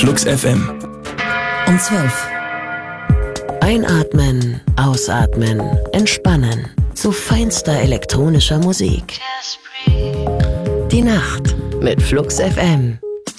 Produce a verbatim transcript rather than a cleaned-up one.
Flux F M. Um zwölf. Einatmen, ausatmen, entspannen. Zu feinster elektronischer Musik. Die Nacht mit Flux F M.